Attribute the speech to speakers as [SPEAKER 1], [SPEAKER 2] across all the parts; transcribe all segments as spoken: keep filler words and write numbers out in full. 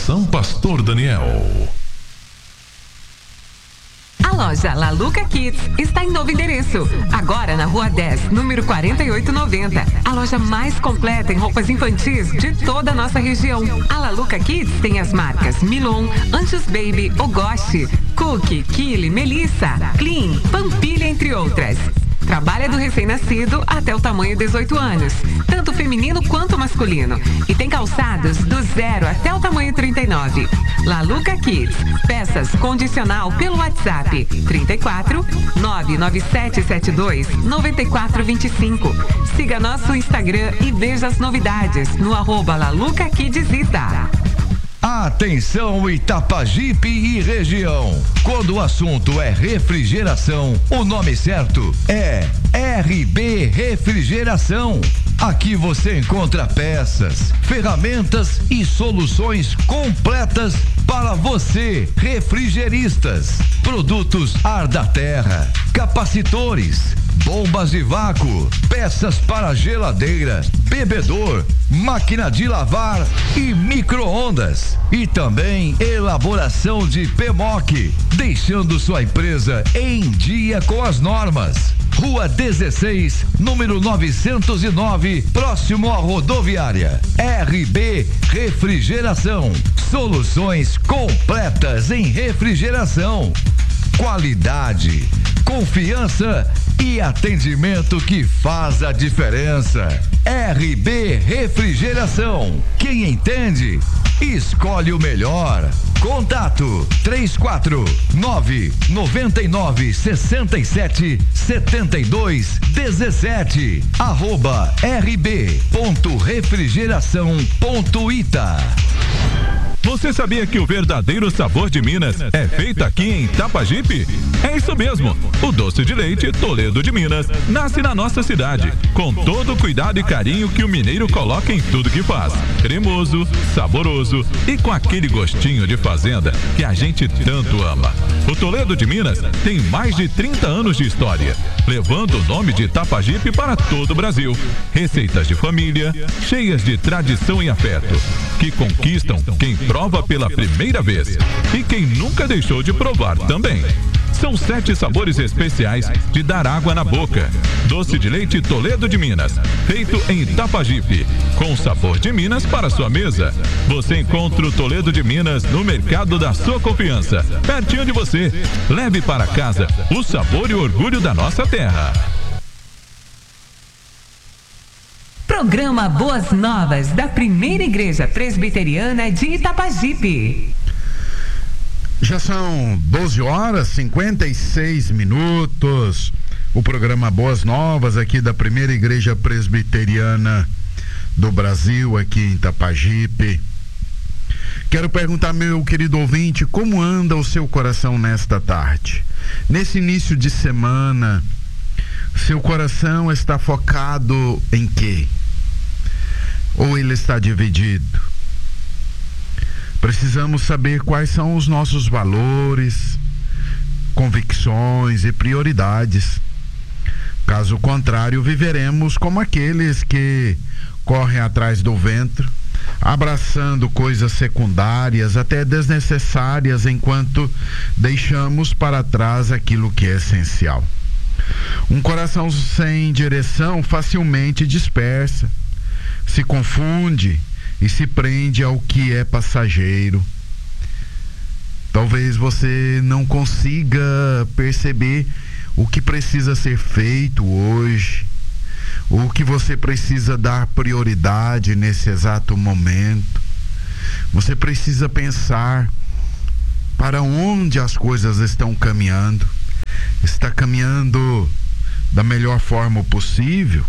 [SPEAKER 1] Realização Pastor Daniel.
[SPEAKER 2] A loja La Luca Kids está em novo endereço. Agora na Rua dez, número quarenta e oito noventa. A loja mais completa em roupas infantis de toda a nossa região. A La Luca Kids tem as marcas Milon, Anjos Baby, Ogoshi, Cookie, Kili, Melissa, Clean, Pampilha, entre outras. Trabalha do recém-nascido até o tamanho dezoito anos, tanto feminino quanto masculino. E tem calçados do zero até o tamanho trinta e nove. La Luca Kids. Peças condicional pelo WhatsApp trinta e quatro, nove nove sete sete dois, nove quatro dois cinco. Siga nosso Instagram e veja as novidades no arroba La Luca Kidzita.
[SPEAKER 3] Atenção Itapajipe e região. Quando o assunto é refrigeração, o nome certo é R B Refrigeração. Aqui você encontra peças, ferramentas e soluções completas para você, refrigeristas. Produtos ar da terra, capacitores, bombas de vácuo, peças para geladeira, bebedor, máquina de lavar e micro-ondas. E também elaboração de P M O C, deixando sua empresa em dia com as normas. Rua dezesseis, número novecentos e nove, próximo à rodoviária. R B Refrigeração. Soluções completas em refrigeração. Qualidade, confiança e atendimento que faz a diferença. R B Refrigeração. Quem entende, escolhe o melhor. Contato três quatro nove, nove nove, seis sete, sete dois um sete, arroba rb.refrigeração.ita.
[SPEAKER 4] Você sabia que o verdadeiro sabor de Minas é feito aqui em Itapajipe? É isso mesmo. O doce de leite Toledo de Minas nasce na nossa cidade, com todo o cuidado e carinho que o mineiro coloca em tudo que faz. Cremoso, saboroso e com aquele gostinho de fazenda que a gente tanto ama. O Toledo de Minas tem mais de trinta anos de história, levando o nome de Itapajipe para todo o Brasil. Receitas de família, cheias de tradição e afeto, que conquistam quem prova pela primeira vez e quem nunca deixou de provar também. São sete sabores especiais de dar água na boca. Doce de leite Toledo de Minas, feito em Itapajipe, com sabor de Minas para sua mesa. Você encontra o Toledo de Minas no mercado da sua confiança, pertinho de você. Leve para casa o sabor e o orgulho da nossa terra.
[SPEAKER 2] Programa Boas Novas da Primeira Igreja Presbiteriana de Itapajipe.
[SPEAKER 5] Já são doze horas e cinquenta e seis minutos. O programa Boas Novas aqui da Primeira Igreja Presbiteriana do Brasil, aqui em Itapajipe. Quero perguntar, meu querido ouvinte, como anda o seu coração nesta tarde? Nesse início de semana, seu coração está focado em quê? Ou ele está dividido? Precisamos saber quais são os nossos valores, convicções e prioridades. Caso contrário, viveremos como aqueles que correm atrás do vento, abraçando coisas secundárias, até desnecessárias, enquanto deixamos para trás aquilo que é essencial. Um coração sem direção facilmente dispersa, se confunde e se prende ao que é passageiro. Talvez você não consiga perceber o que precisa ser feito hoje, o que você precisa dar prioridade nesse exato momento. Você precisa pensar para onde as coisas estão caminhando. Está caminhando da melhor forma possível?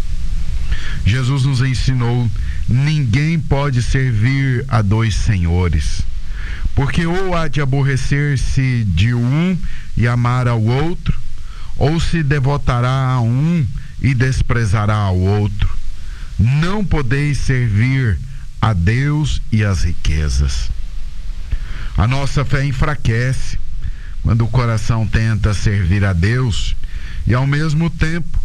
[SPEAKER 5] Jesus nos ensinou: ninguém pode servir a dois senhores, porque ou há de aborrecer-se de um e amar ao outro, ou se devotará a um e desprezará ao outro. Não podeis servir a Deus e às riquezas. A nossa fé enfraquece quando o coração tenta servir a Deus e ao mesmo tempo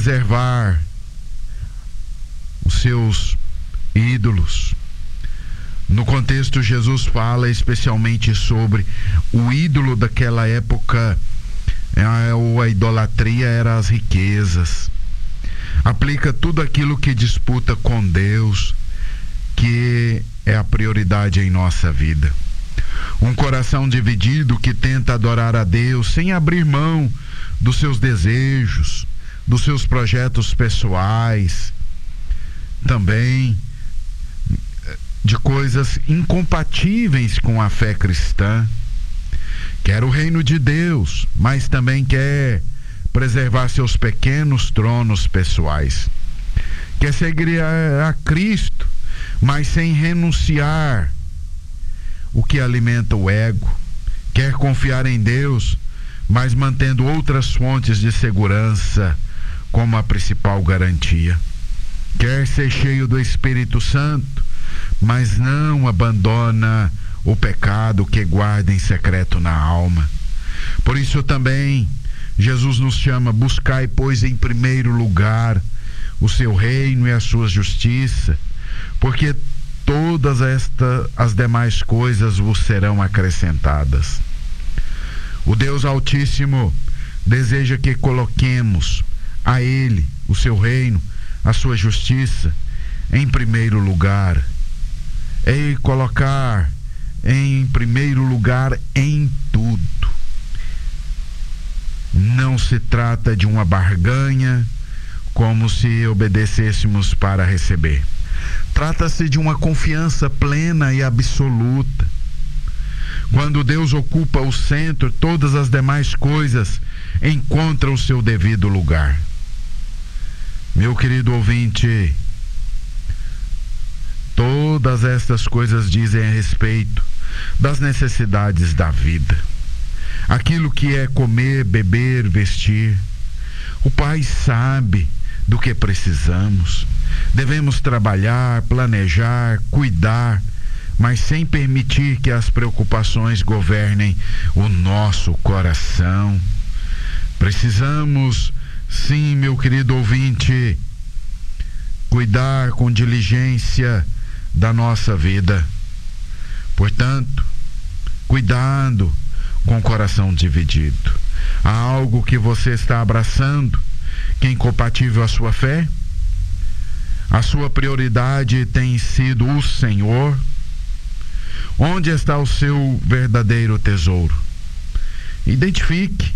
[SPEAKER 5] preservar os seus ídolos. No contexto, Jesus fala especialmente sobre o ídolo daquela época, ou a idolatria era as riquezas. Aplica tudo aquilo que disputa com Deus, que é a prioridade em nossa vida. Um coração dividido que tenta adorar a Deus sem abrir mão dos seus desejos, dos seus projetos pessoais, também de coisas incompatíveis com a fé cristã. Quer o reino de Deus, mas também quer preservar seus pequenos tronos pessoais. Quer seguir a, a Cristo, mas sem renunciar o que alimenta o ego. Quer confiar em Deus, mas mantendo outras fontes de segurança como a principal garantia. Quer ser cheio do Espírito Santo, mas não abandona o pecado que guarda em secreto na alma. Por isso também Jesus nos chama: buscai, pois, em primeiro lugar o seu reino e a sua justiça, porque todas estas as demais coisas vos serão acrescentadas. O Deus Altíssimo deseja que coloquemos a Ele, o seu reino, a sua justiça, em primeiro lugar. É colocar em primeiro lugar em tudo. Não se trata de uma barganha, como se obedecêssemos para receber. Trata-se de uma confiança plena e absoluta. Quando Deus ocupa o centro, todas as demais coisas encontram o seu devido lugar. Meu querido ouvinte, todas estas coisas dizem a respeito das necessidades da vida. Aquilo que é comer, beber, vestir. O Pai sabe do que precisamos. Devemos trabalhar, planejar, cuidar, mas sem permitir que as preocupações governem o nosso coração. Precisamos, sim, meu querido ouvinte, cuidar com diligência da nossa vida. Portanto, cuidado com o coração dividido. Há algo que você está abraçando que é incompatível à sua fé? A sua prioridade tem sido o Senhor? Onde está o seu verdadeiro tesouro? Identifique.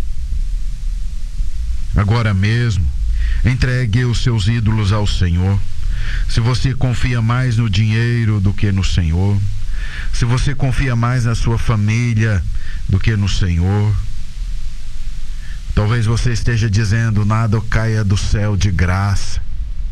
[SPEAKER 5] Agora mesmo, entregue os seus ídolos ao Senhor. Se você confia mais no dinheiro do que no Senhor, se você confia mais na sua família do que no Senhor, talvez você esteja dizendo: nada caia do céu de graça.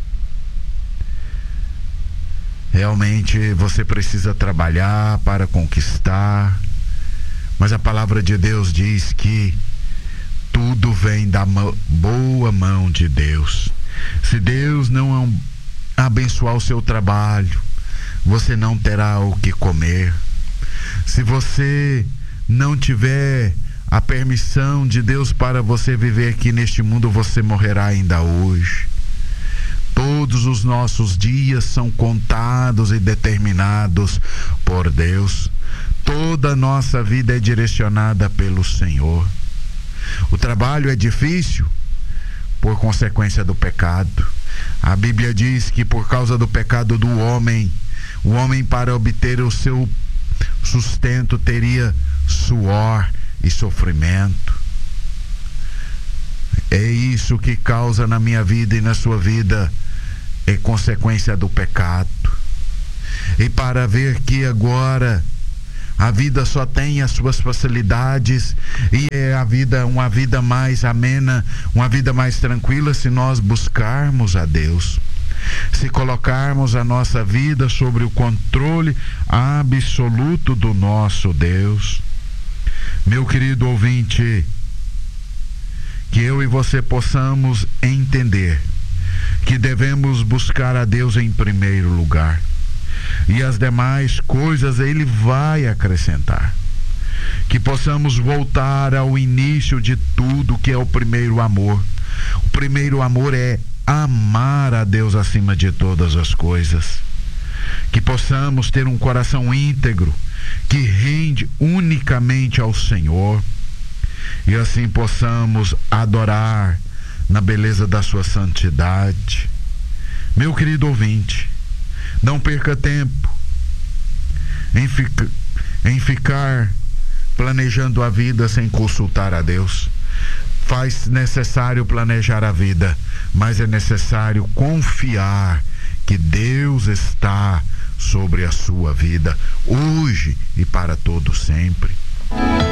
[SPEAKER 5] Realmente você precisa trabalhar para conquistar, mas a palavra de Deus diz que tudo vem da boa mão de Deus. Se Deus não abençoar o seu trabalho, você não terá o que comer. Se você não tiver a permissão de Deus para você viver aqui neste mundo, você morrerá ainda hoje. Todos os nossos dias são contados e determinados por Deus. Toda a nossa vida é direcionada pelo Senhor. O trabalho é difícil por consequência do pecado. A Bíblia diz que por causa do pecado do homem, o homem, para obter o seu sustento, teria suor e sofrimento. É isso que causa na minha vida e na sua vida, é consequência do pecado. E para ver que agora a vida só tem as suas facilidades e é a vida, uma vida mais amena, uma vida mais tranquila, se nós buscarmos a Deus, se colocarmos a nossa vida sobre o controle absoluto do nosso Deus. Meu querido ouvinte, que eu e você possamos entender que devemos buscar a Deus em primeiro lugar, e as demais coisas Ele vai acrescentar. Que possamos voltar ao início de tudo, que é o primeiro amor. O primeiro amor é amar a Deus acima de todas as coisas. que possamos ter um coração íntegro, que rende unicamente ao Senhor, e assim possamos adorar na beleza da sua santidade. Meu querido ouvinte, não perca tempo em, fica, em ficar planejando a vida sem consultar a Deus. Faz necessário planejar a vida, mas é necessário confiar que Deus está sobre a sua vida, hoje e para todo sempre.